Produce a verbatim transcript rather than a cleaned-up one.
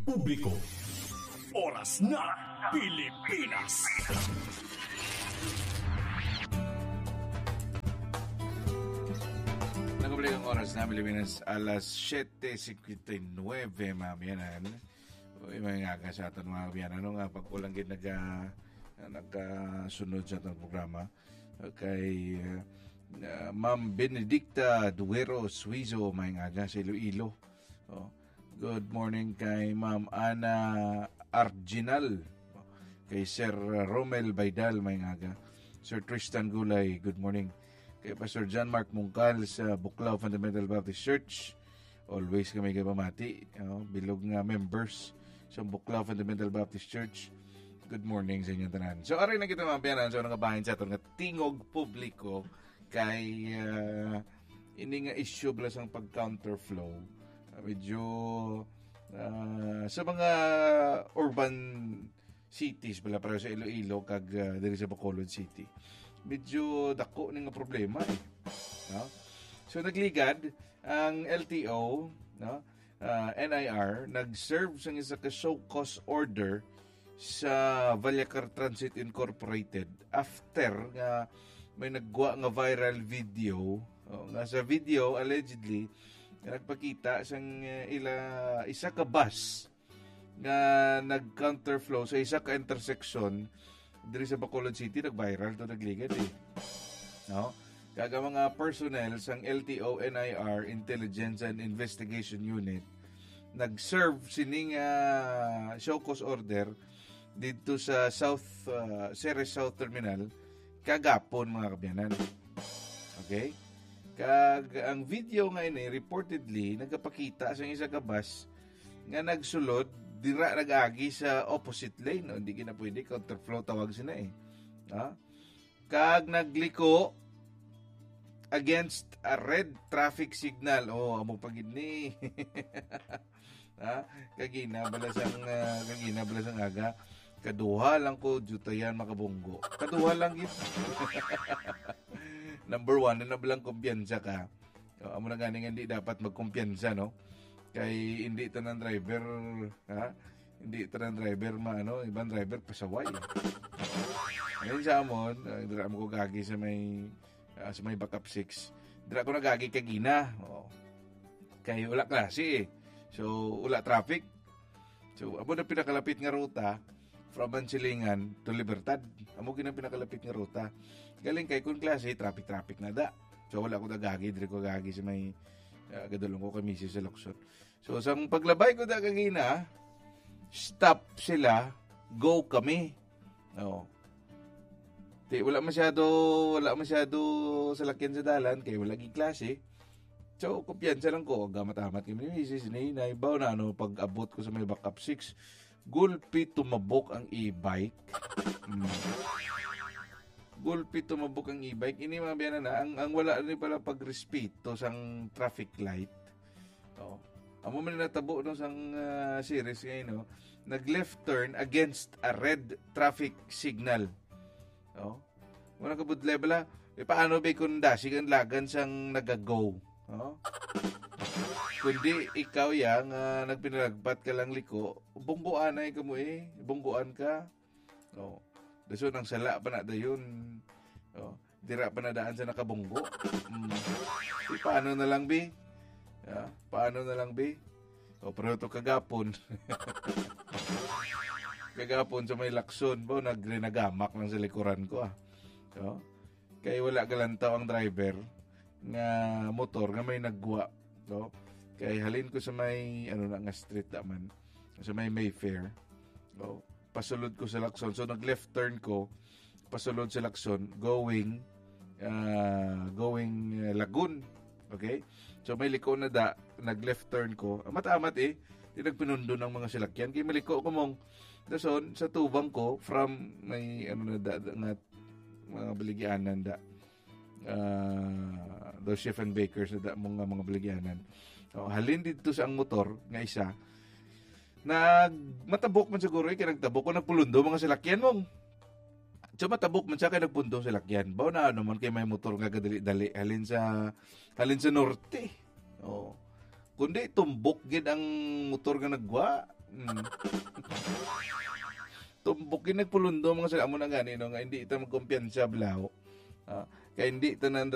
publiko. Oras na Pilipinas. Nagabalik ang oras na Pilipinas alas siyete fifty-nine mamiyanan. Uy, may nga ka sa atin mga kabiyanan. Ano nga pagkulang gid naga nagkasunod sa itong programa kay uh, Ma'am Benedicta Duero Suizo may nga sa Iloilo. Oh, good morning kay Ma'am Ana Arginal, kay Sir Romel Baidal may nga, Sir Tristan Gulay, good morning kay Pastor John Mark Mungkal sa Buklaw Fundamental Baptist Church. Always kami kay pamati, oh, bilog nga members sa Buklaw Fundamental Baptist Church. Good morning sa inyong tanan. So, aray na kita mampiyanan sa so, nakabahin sa ito nga tingog publiko kay uh, ini nga issue bala sang pag-counterflow. Uh, medyo uh, sa mga urban cities bala para sa Iloilo kag uh, diri sa Bacolod City. Medyo dako ni nga problema eh. No? So, nagligad ang L T O, no? uh, N I R, nag-serve sa isa ka show cause order sa Vallecar Transit Incorporated after nga may nagwa nga viral video, oh, nga sa video allegedly nagpakita sang uh, ila isa ka bus nga nag-counterflow sa isa ka intersection diri sa Bacolod City. Nag-viral to, nagligad eh, no? Kaga mga personnel sang L T O N I R Intelligence and Investigation Unit nag-serve sining uh, show cause order dito sa South uh, Ceres South Terminal kagapon mga kabyanan. Okay? Kag ang video nga ini reportedly nagapakita sa isa ka bus nga nagsulod dira nag-agi sa opposite lane, no? Hindi gina pwede, counterflow tawag sina eh. Ha? Kag nagliko against a red traffic signal. Oh, amo pagid ni. Ha? Kagina balasang uh, kagina balasang aga. Kaduha lang ko jutayan makabunggo. Kaduha lang gid. Number one, na nabalang kumpiyansa ka. O, amo na ganing hindi dapat magkumpiyansa, no? Kay hindi tanan driver, ha? Hindi tanan driver maano, ibang driver pasaway. Ngayon sa amon, uh, dira mo ko gagi sa may uh, sa may backup six. Dira ko nagagi kagina. O. Kay wala klase eh. So, wala traffic. So, amo na pinakalapit nga ruta from Bansilingan to Libertad. Amo ginang pinakalapit nga ruta. Galing kay kun klase, traffic-traffic na da. So, wala ko nagagi. Diri ko gagi sa may uh, gadulong ko kami sa Lukson. So, sa paglabay ko da kagina, stop sila, go kami. Oo. Di, wala masyado, wala masyado salakyan sa dalan, kaya wala gi klase. So, kumpiyansa lang ko, gamatamat kami ni Missus Ninay, baw na ano, pag-abot ko sa may backup six, gulpi tumabok ang e-bike. Hmm. Gulpi tumabok ang e-bike. Ini mga biyanan na, ang, ang wala rin pala pag-respeto sang traffic light. Oo. Amo man natabo no sang uh, series ngayon, no? Nag-left turn against a red traffic signal. Oh. Wala ka budle bala. E paano ba kung dasi kang lagan sang nag-go? Oh. Kundi ikaw yang uh, nagpinalagpat ka lang liko, bungguan ay ka mo eh. Bungguan ka. Oh. Daso nang sala pa na dayon. Oh. Dira pa na daan sa nakabunggo. Mm. E paano na lang bi? Yeah, paano na lang bi? O pero ito kagapon. Kagapon sa may Lakson bo, nagrenagamak lang sa likuran ko ah. So, kaya wala galantaw ang driver nga motor nga may nagwa. So, kaya halin ko sa may ano na nga street naman, sa may Mayfair. So, pasulod ko sa Lakson. So nag left turn ko, pasulod sa Lakson going uh, going uh, Lagun. Okay? So may liko na da, nag-left turn ko. Amat-amat eh, di nagpinundo ng mga silakyan. Kaya maliko ko mong dason sa tubang ko from may ano na da, da nga, mga baligyanan da. Uh, those chef and bakers na da mga mga baligyanan. So, halin dito sa ang motor nga isa. Nag matabok man siguro eh, kaya nagtabok ko nagpulundo mga silakyan mong. So matabok man siya kay nagpundo sa lakyan. Bao na ano man kay may motor nga gadali-dali halin sa halin sa norte. Oh. Kundi tumbok gid ang motor nga nagwa Mm. Tumbukin nagpulundo mga sa amo na gani no nga hindi ita magkumpiyansa blaw. Ah, kaya hindi ita na